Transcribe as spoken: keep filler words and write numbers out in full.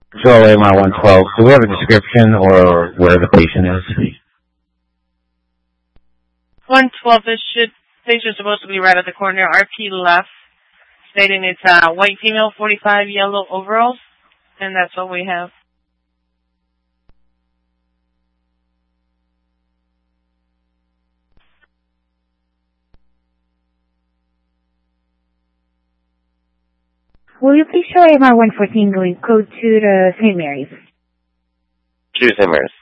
Joel A M R one twelve. Do we have a description or where the patient is? one twelve, this should, patient's supposed to be right at the corner, R P left, stating it's a uh, white female, forty-five, yellow overalls, and that's what we have. Will you please show A M R one fourteen going code to the Saint Mary's? To Saint Mary's.